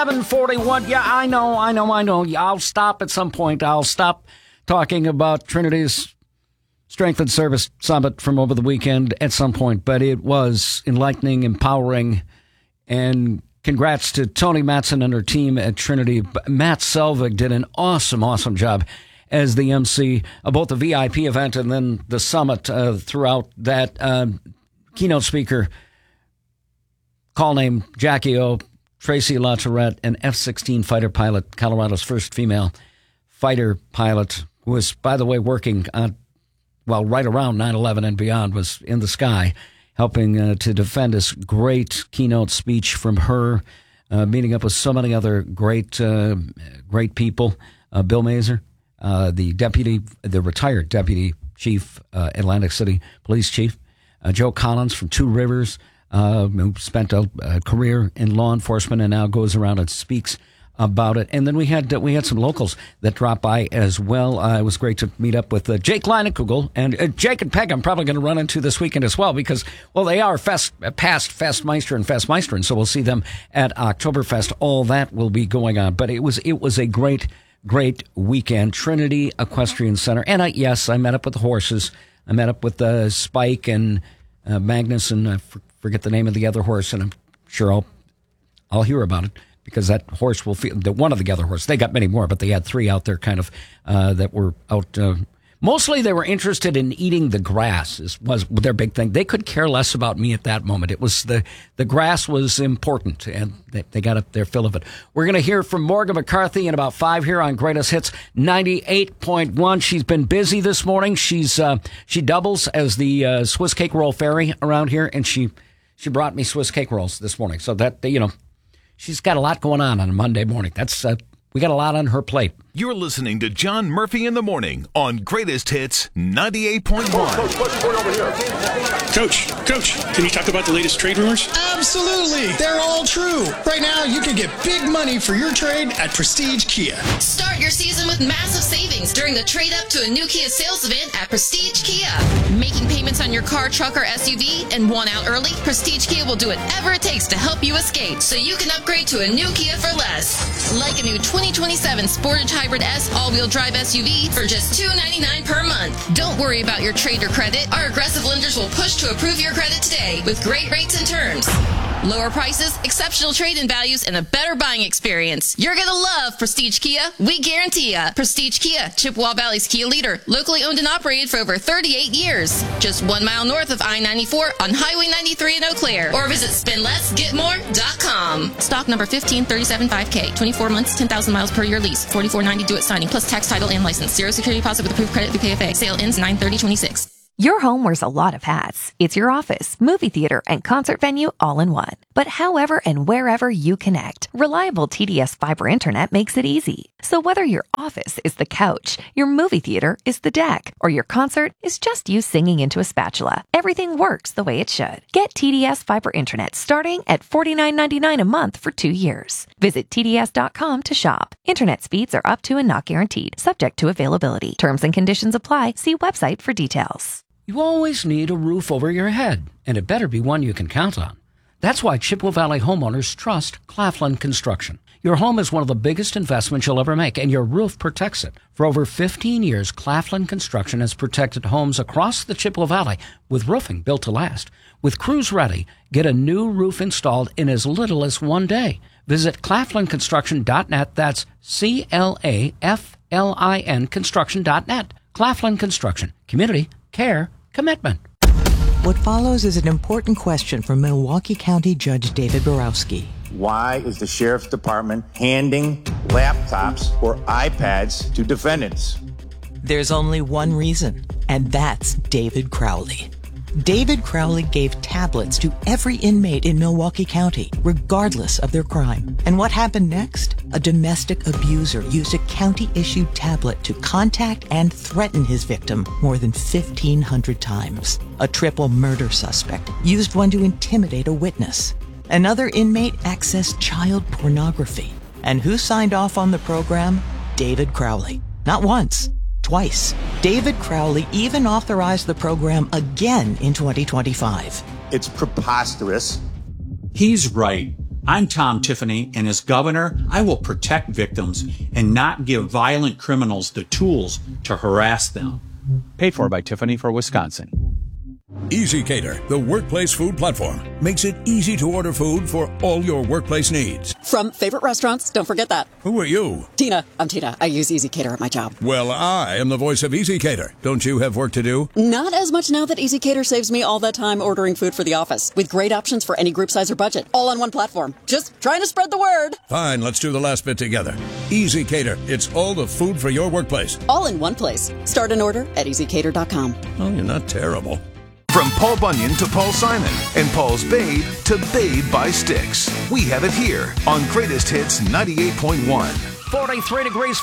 7:41. Yeah, I know. I'll stop at some point. I'll stop talking about Trinity's Strength and Service Summit from over the weekend at some point, but it was enlightening, empowering, and congrats to Tony Matson and her team at Trinity. Matt Selvig did an awesome job as the MC of both the VIP event and then the summit throughout that. Keynote speaker, call name Jackie O, Tracy LaTourette, an F-16 fighter pilot, Colorado's first female fighter pilot, who was, by the way, working on, right around 9/11 and beyond, was in the sky, helping to defend us. Great keynote speech from her, meeting up with so many other great people. Bill Mazer, the retired deputy chief, Atlantic City Police Chief. Joe Collins from Two Rivers, who spent a career in law enforcement and now goes around and speaks about it. And then we had some locals that dropped by as well. It was great to meet up with Jake Leinekugel and Jake and Peg. I'm probably going to run into this weekend as well because, they are past Festmeister and Festmeister, and so we'll see them at Oktoberfest. All that will be going on. But it was a great weekend. Trinity Equestrian Center. And I met up with the horses. I met up with Spike and Magnus, and I forget the name of the other horse, and I'm sure I'll hear about it because that horse will feel that one of the other horses. They got many more, but they had three out there kind of that were out. Mostly they were interested in eating the grass was their big thing. They could care less about me at that moment. It was the grass was important, and they got their fill of it. We're going to hear from Morgan McCarthy in about 5 here on Greatest Hits 98.1. She's been busy this morning. She doubles as the Swiss cake roll fairy around here, and she brought me Swiss cake rolls this morning. So that, she's got a lot going on a Monday morning. That's we got a lot on her plate. You're listening to John Murphy in the Morning on Greatest Hits 98.1. Coach, can you talk about the latest trade rumors? Absolutely. They're all true. Right now, you can get big money for your trade at Prestige Kia. Start your season with massive savings during the trade up to a new Kia sales event at Prestige Kia. Making payments on your car, truck, or SUV and want out early? Prestige Kia will do whatever it takes to help you escape so you can upgrade to a new Kia for less. Like a new 2027 Sportage Hybrid S all-wheel drive SUV for just $299 per month. Don't worry about your trade or credit. Our aggressive lenders will push to approve your credit today with great rates and terms. Lower prices, exceptional trade-in values, and a better buying experience. You're going to love Prestige Kia. We guarantee ya. Prestige Kia, Chippewa Valley's Kia leader. Locally owned and operated for over 38 years. Just 1 mile north of I-94 on Highway 93 in Eau Claire. Or visit spendlessgetmore.com. Stock number 15375K. 24 months, 10,000 miles per year lease. $44.90 due at signing, plus tax, title, and license. Zero security deposit with approved credit through PFA. Sale ends 9/30/26. Your home wears a lot of hats. It's your office, movie theater, and concert venue all in one. But however and wherever you connect, reliable TDS fiber internet makes it easy. So whether your office is the couch, your movie theater is the deck, or your concert is just you singing into a spatula, everything works the way it should. Get TDS fiber internet starting at $49.99 a month for 2 years. Visit TDS.com to shop. Internet speeds are up to and not guaranteed, subject to availability. Terms and conditions apply. See website for details. You always need a roof over your head, and it better be one you can count on. That's why Chippewa Valley homeowners trust Claflin Construction. Your home is one of the biggest investments you'll ever make, and your roof protects it. For over 15 years, Claflin Construction has protected homes across the Chippewa Valley with roofing built to last. With crews ready, get a new roof installed in as little as 1 day. Visit claflinconstruction.net. That's CLAFLIN construction.net. Claflin Construction. Community, care, commitment. What follows is an important question from Milwaukee County Judge David Borowski. Why is the Sheriff's Department handing laptops or iPads to defendants? There's only one reason, and that's David Crowley. David Crowley gave tablets to every inmate in Milwaukee County, regardless of their crime. And what happened next? A domestic abuser used a county-issued tablet to contact and threaten his victim more than 1,500 times. A triple murder suspect used one to intimidate a witness. Another inmate accessed child pornography. And who signed off on the program? David Crowley. Not once, twice. David Crowley even authorized the program again in 2025. It's preposterous. He's right. I'm Tom Tiffany, and as governor, I will protect victims and not give violent criminals the tools to harass them. Paid for by Tiffany for Wisconsin. EasyCater, the workplace food platform, makes it easy to order food for all your workplace needs. From favorite restaurants, don't forget that. Who are you? Tina. I'm Tina. I use EasyCater at my job. Well, I am the voice of EasyCater. Don't you have work to do? Not as much now that EasyCater saves me all that time ordering food for the office, with great options for any group size or budget, all on one platform. Just trying to spread the word. Fine, let's do the last bit together. EasyCater, it's all the food for your workplace. All in one place. Start an order at easycater.com. Oh, you're not terrible. From Paul Bunyan to Paul Simon and Paul's Babe to Babe by Styx. We have it here on Greatest Hits 98.1. 43 degrees